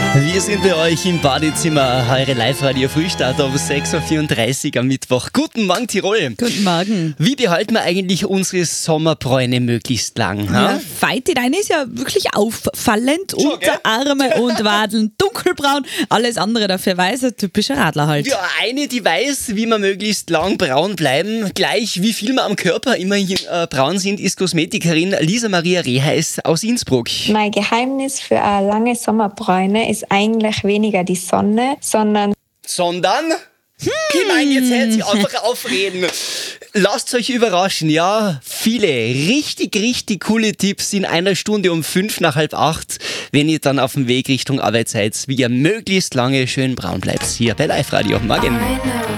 Wir sind bei euch im Badezimmer, eure Live-Radio-Frühstart um 6.34 Uhr am Mittwoch. Guten Morgen, Tirol. Guten Morgen. Wie behalten wir eigentlich unsere Sommerbräune möglichst lang? Ha? Ja, Feiti, deine ist ja wirklich auffallend. Unterarme und Wadeln dunkelbraun, alles andere dafür weiß, ein typischer Radler halt. Ja, eine, die weiß, wie wir möglichst lang braun bleiben. Gleich wie viel wir am Körper immerhin braun sind, ist Kosmetikerin Lisa Maria Reheis aus Innsbruck. Mein Geheimnis für eine lange Sommerbräune ist eigentlich weniger die Sonne, sondern... Ich meine, jetzt hält sich einfach aufreden. Lasst euch überraschen, ja. Viele richtig coole Tipps in einer Stunde um 5 nach halb 8, wenn ihr dann auf dem Weg Richtung Arbeit seid, wie ihr möglichst lange schön braun bleibt. Hier bei Live Radio. Morgen.